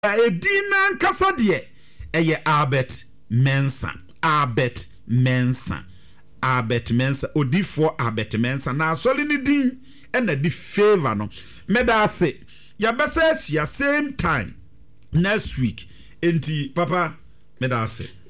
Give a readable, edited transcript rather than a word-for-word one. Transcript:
edina nkasa de eye Albert Mensah odifo Albert Mensah na asoli ni din na di favor no meda ase ya besa same time next week enti papa meda ase